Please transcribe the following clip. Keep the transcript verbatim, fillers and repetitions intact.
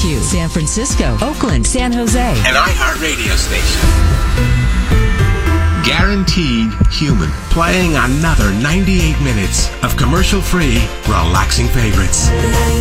Q, San Francisco, Oakland, San Jose. An iHeartRadio station. Guaranteed human. Playing another ninety-eight minutes of commercial-free, relaxing favorites.